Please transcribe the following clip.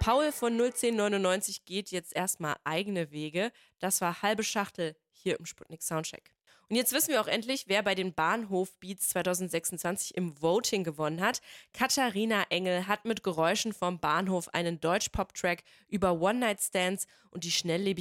Paul von 01099 geht jetzt erstmal eigene Wege. Das war halbe Schachtel hier im Sputnik Soundcheck. Und jetzt wissen wir auch endlich, wer bei den Bahnhof-Beats 2026 im Voting gewonnen hat. Katharina Engel hat mit Geräuschen vom Bahnhof einen Deutsch-Pop-Track über One-Night-Stands und die Schnelllebigkeit